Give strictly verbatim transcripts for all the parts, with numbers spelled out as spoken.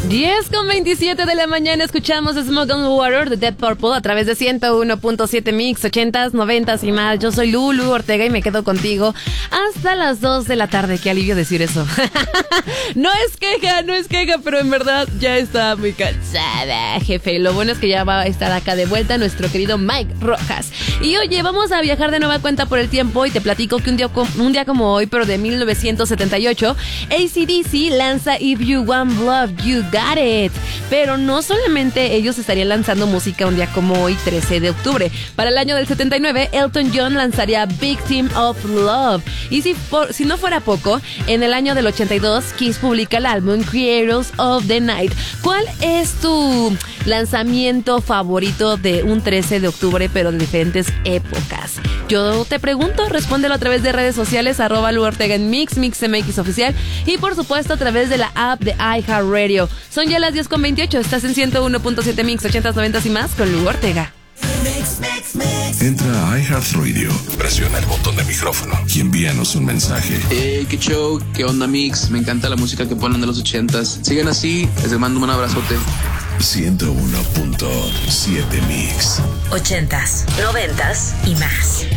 diez con veintisiete de la mañana escuchamos Smoke on Water de Dead Purple a través de ciento uno punto siete Mix, ochentas, noventas y más. Yo soy Lulu Ortega y me quedo contigo hasta las dos de la tarde. Qué alivio decir eso. No es queja, no es queja, pero en verdad ya está muy cansada, jefe. Lo bueno es que ya va a estar acá de vuelta nuestro querido Mike Rojas. Y oye, vamos a viajar de nueva cuenta por el tiempo y te platico que un día, un día como hoy, pero de mil novecientos setenta y ocho, A C D C lanza If You Want Love, You Got It. Pero no solamente ellos estarían lanzando música un día como hoy, trece de octubre. Para el año del setenta y nueve, Elton John lanzaría Victim of Love. Y si, por, si no fuera poco, en el año del ochenta y dos, Kiss publica el álbum Creators of the Night. ¿Cuál es tu lanzamiento favorito de un trece de octubre, pero de diferentes épocas? Yo te pregunto, respóndelo a través de redes sociales, arroba Lu Ortega en Mix, Mix M X Oficial, y por supuesto a través de la app de iHeartRadio. Son ya las diez con veintiocho, estás en ciento uno punto siete Mix, ochentas, noventas y más con Lu Ortega. Mix, mix, mix. Entra a iHeartRadio, presiona el botón de micrófono y envíanos un mensaje. Hey, qué show, qué onda Mix, me encanta la música que ponen de los ochentas. Sigan así, les mando un abrazote. ciento uno punto siete Mix. Ochentas, noventas y más.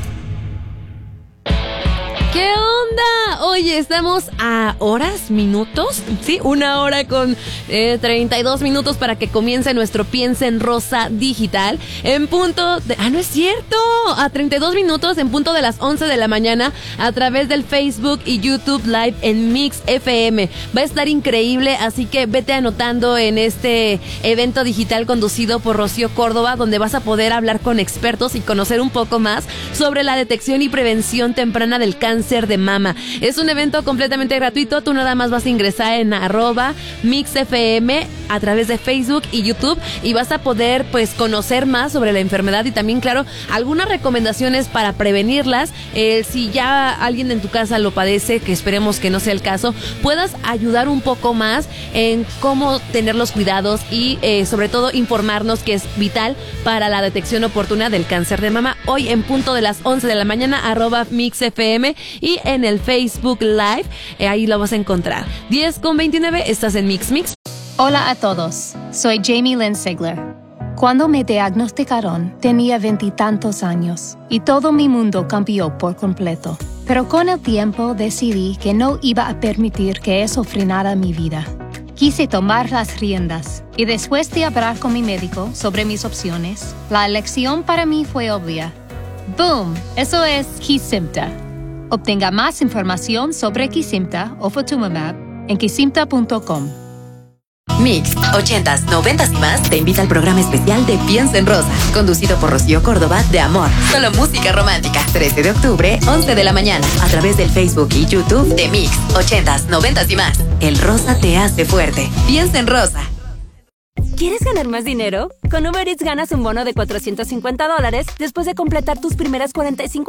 ¿Qué onda? Oye, estamos a horas, minutos, sí, una hora con eh, treinta y dos minutos para que comience nuestro Piensa en Rosa digital en punto de... ¡Ah, no es cierto! A treinta y dos minutos en punto de las once de la mañana a través del Facebook y YouTube Live en Mix F M. Va a estar increíble, así que vete anotando en este evento digital conducido por Rocío Córdoba, donde vas a poder hablar con expertos y conocer un poco más sobre la detección y prevención temprana del cáncer de mama. Es un evento completamente gratuito. Tú nada más vas a ingresar en arroba MixFM a través de Facebook y YouTube y vas a poder pues conocer más sobre la enfermedad y también, claro, algunas recomendaciones para prevenirlas. Eh, si ya alguien en tu casa lo padece, que esperemos que no sea el caso, puedas ayudar un poco más en cómo tener los cuidados y eh, sobre todo informarnos, que es vital para la detección oportuna del cáncer de mama. Hoy en punto de las once de la mañana, arroba MixFM y en el Facebook Live, eh, ahí lo vas a encontrar. diez con veintinueve, estás en Mix Mix. Hola a todos, soy Jamie Lynn Sigler. Cuando me diagnosticaron, tenía veintitantos años y todo mi mundo cambió por completo. Pero con el tiempo decidí que no iba a permitir que eso frenara mi vida. Quise tomar las riendas y después de hablar con mi médico sobre mis opciones, la elección para mí fue obvia. ¡Boom! Eso es Kesimpta. Obtenga más información sobre Kesimpta o Ofatumumab en kesimpta punto com. Mix, ochentas, noventas y más te invita al programa especial de Piensa en Rosa, conducido por Rocío Córdoba de Amor. Solo música romántica. trece de octubre, once de la mañana, a través del Facebook y YouTube de Mix, ochentas, noventas y más. El rosa te hace fuerte. Piensa en Rosa. ¿Quieres ganar más dinero? Con Uber Eats ganas un bono de cuatrocientos cincuenta dólares después de completar tus primeras cuarenta y cinco